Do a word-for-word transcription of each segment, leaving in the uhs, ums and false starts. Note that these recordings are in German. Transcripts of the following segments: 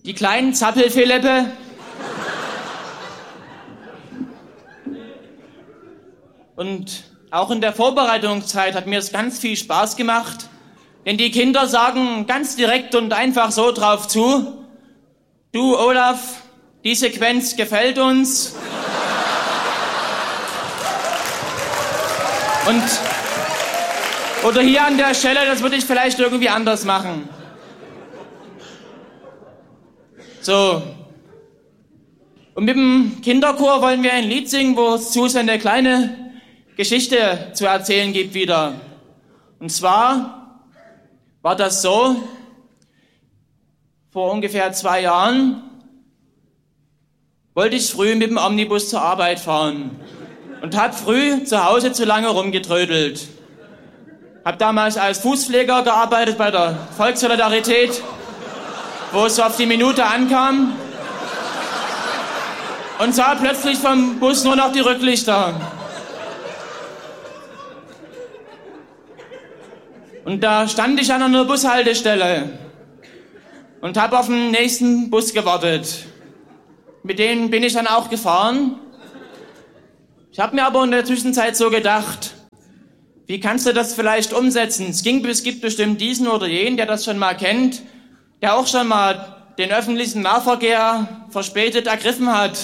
Die kleinen Zappelphilippe. Und auch in der Vorbereitungszeit hat mir es ganz viel Spaß gemacht, denn die Kinder sagen ganz direkt und einfach so drauf zu: Du, Olaf, die Sequenz gefällt uns. Und oder hier an der Stelle, das würde ich vielleicht irgendwie anders machen. So. Und mit dem Kinderchor wollen wir ein Lied singen, wo es Susan eine kleine Geschichte zu erzählen gibt wieder. Und zwar war das so, vor ungefähr zwei Jahren wollte ich früh mit dem Omnibus zur Arbeit fahren und habe früh zu Hause zu lange rumgetrödelt. Habe damals als Fußpfleger gearbeitet bei der Volkssolidarität, wo es so auf die Minute ankam, und sah plötzlich vom Bus nur noch die Rücklichter. Und da stand ich an einer Bushaltestelle und habe auf den nächsten Bus gewartet. Mit denen bin ich dann auch gefahren. Ich habe mir aber in der Zwischenzeit so gedacht, wie kannst du das vielleicht umsetzen? Es, ging, es gibt bestimmt diesen oder jenen, der das schon mal kennt, der auch schon mal den öffentlichen Nahverkehr verspätet ergriffen hat.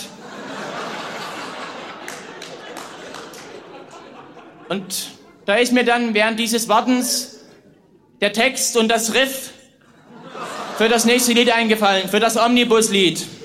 Und da ist mir dann während dieses Wartens der Text und das Riff für das nächste Lied eingefallen, für das Omnibuslied.